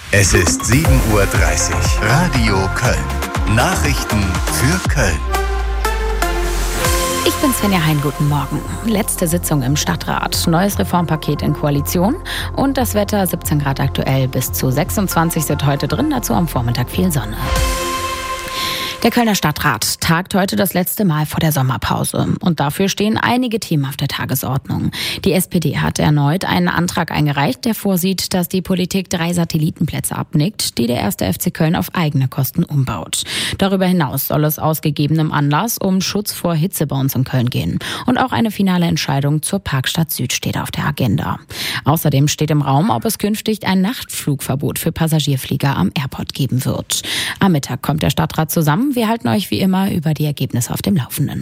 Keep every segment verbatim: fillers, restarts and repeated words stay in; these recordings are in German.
Es ist sieben Uhr dreißig. Radio Köln. Nachrichten für Köln. Ich bin Svenja Hein, guten Morgen. Letzte Sitzung im Stadtrat, neues Reformpaket in Koalition und das Wetter siebzehn Grad aktuell, bis zu sechsundzwanzig sind heute drin, dazu am Vormittag viel Sonne. Der Kölner Stadtrat tagt heute das letzte Mal vor der Sommerpause. Und dafür stehen einige Themen auf der Tagesordnung. Die S P D hat erneut einen Antrag eingereicht, der vorsieht, dass die Politik drei Satellitenplätze abnickt, die der erste F C Köln auf eigene Kosten umbaut. Darüber hinaus soll es aus gegebenem Anlass um Schutz vor Hitze bei uns in Köln gehen. Und auch eine finale Entscheidung zur Parkstadt Süd steht auf der Agenda. Außerdem steht im Raum, ob es künftig ein Nachtflugverbot für Passagierflieger am Airport geben wird. Am Mittag kommt der Stadtrat zusammen. Wir halten euch wie immer über die Ergebnisse auf dem Laufenden.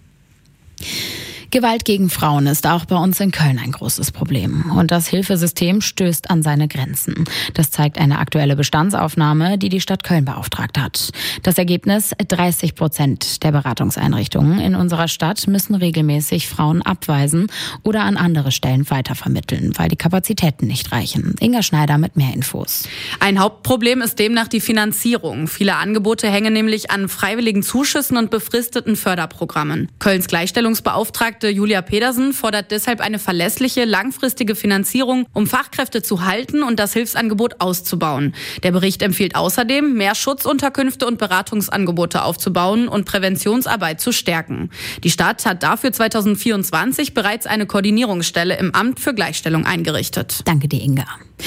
Gewalt gegen Frauen ist auch bei uns in Köln ein großes Problem. Und das Hilfesystem stößt an seine Grenzen. Das zeigt eine aktuelle Bestandsaufnahme, die die Stadt Köln beauftragt hat. Das Ergebnis: dreißig Prozent der Beratungseinrichtungen in unserer Stadt müssen regelmäßig Frauen abweisen oder an andere Stellen weitervermitteln, weil die Kapazitäten nicht reichen. Inga Schneider mit mehr Infos. Ein Hauptproblem ist demnach die Finanzierung. Viele Angebote hängen nämlich an freiwilligen Zuschüssen und befristeten Förderprogrammen. Kölns Gleichstellungsbeauftragte Julia Pedersen fordert deshalb eine verlässliche, langfristige Finanzierung, um Fachkräfte zu halten und das Hilfsangebot auszubauen. Der Bericht empfiehlt außerdem, mehr Schutzunterkünfte und Beratungsangebote aufzubauen und Präventionsarbeit zu stärken. Die Stadt hat dafür zweitausendvierundzwanzig bereits eine Koordinierungsstelle im Amt für Gleichstellung eingerichtet. Danke dir, Inga.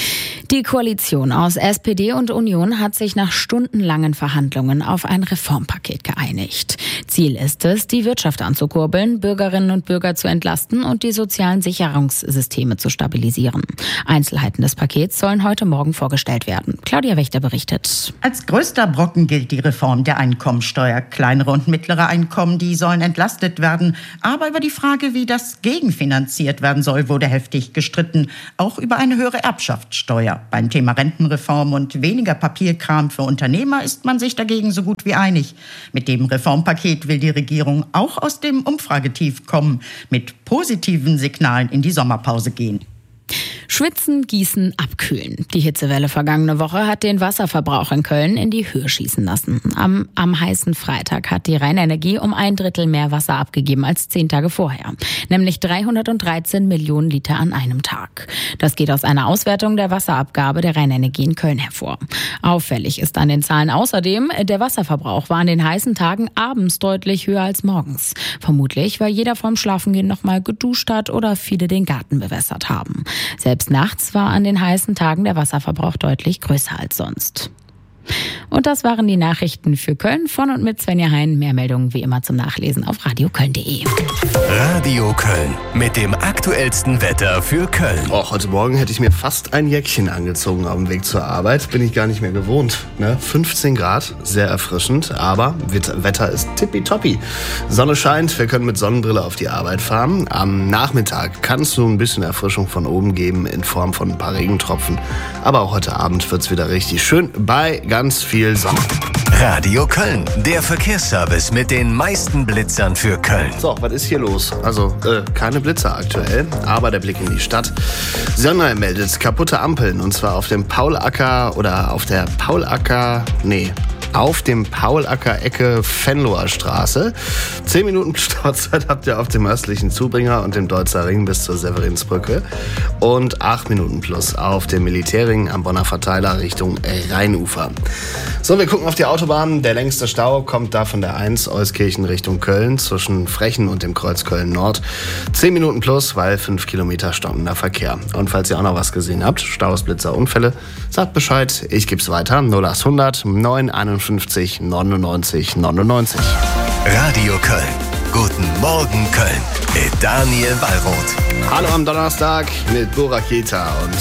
Die Koalition aus S P D und Union hat sich nach stundenlangen Verhandlungen auf ein Reformpaket geeinigt. Ziel ist es, die Wirtschaft anzukurbeln, Bürgerinnen und Bürger zu entlasten und die sozialen Sicherungssysteme zu stabilisieren. Einzelheiten des Pakets sollen heute Morgen vorgestellt werden. Claudia Wächter berichtet. Als größter Brocken gilt die Reform der Einkommensteuer. Kleinere und mittlere Einkommen, die sollen entlastet werden. Aber über die Frage, wie das gegenfinanziert werden soll, wurde heftig gestritten. Auch über eine höhere Erbschaftssteuer. Beim Thema Rentenreform und weniger Papierkram für Unternehmer ist man sich dagegen so gut wie einig. Mit dem Reformpaket will die Regierung auch aus dem Umfragetief kommen, mit positiven Signalen in die Sommerpause gehen. Schwitzen, gießen, abkühlen. Die Hitzewelle vergangene Woche hat den Wasserverbrauch in Köln in die Höhe schießen lassen. Am, am heißen Freitag hat die Rheinenergie um ein Drittel mehr Wasser abgegeben als zehn Tage vorher. Nämlich dreihundertdreizehn Millionen Liter an einem Tag. Das geht aus einer Auswertung der Wasserabgabe der Rheinenergie in Köln hervor. Auffällig ist an den Zahlen außerdem, der Wasserverbrauch war an den heißen Tagen abends deutlich höher als morgens. Vermutlich, weil jeder vorm Schlafengehen noch mal geduscht hat oder viele den Garten bewässert haben. Selbst nachts war an den heißen Tagen der Wasserverbrauch deutlich größer als sonst. Und das waren die Nachrichten für Köln von und mit Svenja Hein. Mehr Meldungen wie immer zum Nachlesen auf radioköln punkt de. Radio Köln mit dem aktuellsten Wetter für Köln. Och, heute Morgen hätte ich mir fast ein Jäckchen angezogen auf dem Weg zur Arbeit. Bin ich gar nicht mehr gewohnt. Ne? fünfzehn Grad, sehr erfrischend, aber Wetter ist tippitoppi. Sonne scheint, wir können mit Sonnenbrille auf die Arbeit fahren. Am Nachmittag kann es so ein bisschen Erfrischung von oben geben in Form von ein paar Regentropfen. Aber auch heute Abend wird es wieder richtig schön bei ganz viel Sonne. Radio Köln, der Verkehrsservice mit den meisten Blitzern für Köln. So, was ist hier los? Also, äh, keine Blitzer aktuell, aber der Blick in die Stadt. Sonnenheim meldet kaputte Ampeln, und zwar auf dem Paulacker oder auf der Paulacker, nee, auf dem Paulacker-Ecke Venloer Straße. Zehn Minuten Stauzeit habt ihr auf dem östlichen Zubringer und dem Deutzer Ring bis zur Severinsbrücke. Und acht Minuten plus auf dem Militärring am Bonner Verteiler Richtung Rheinufer. So, wir gucken auf die Autobahn. Der längste Stau kommt da von der eins Euskirchen Richtung Köln zwischen Frechen und dem Kreuz Köln Nord. Zehn Minuten plus, weil fünf Kilometer stockender Verkehr. Und falls ihr auch noch was gesehen habt, Staus, Blitzer, Unfälle, sagt Bescheid. Ich geb's weiter. null acht hundert neun einundfünfzig neunundneunzig neunundneunzig. Radio Köln. Guten Morgen Köln mit Daniel Wallroth. Hallo am Donnerstag mit Boraketa und